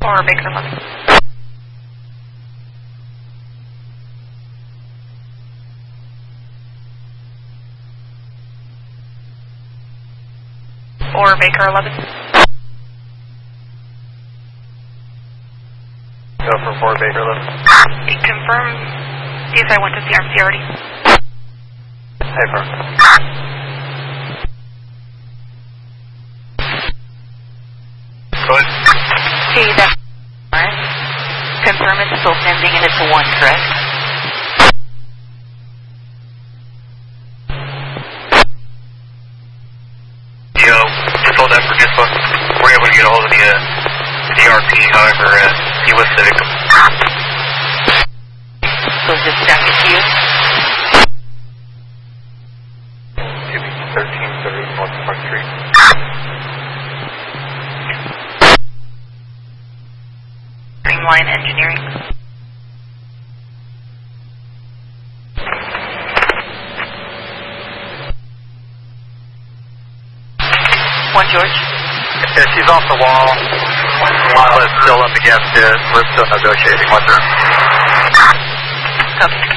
4 Baker 11. 4 Baker 11. Go for 4 Baker 11. Confirm CSI went to CRMC already. Hey, firm. Go ahead. Okay, that's alright. Confirm it's still sending and it's a 1, correct? Just hold that for just one. We're able to get a hold of the DRP, however, he was the victim. So is this traffic to you? 1330 North Park Street. Streamline Engineering. One George. Yeah, she's off the wall. Lala's still up against it. We're still negotiating with her. Copy.